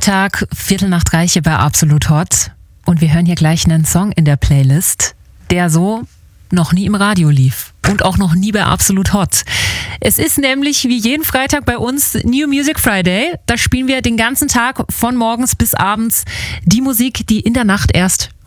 Freitag, 3:15 hier bei Absolut Hot. Und wir hören hier gleich einen Song in der Playlist, der so noch nie im Radio lief und auch noch nie bei Absolut Hot. Es ist nämlich wie jeden Freitag bei uns New Music Friday. Da spielen wir den ganzen Tag von morgens bis abends die Musik, die in der Nacht erst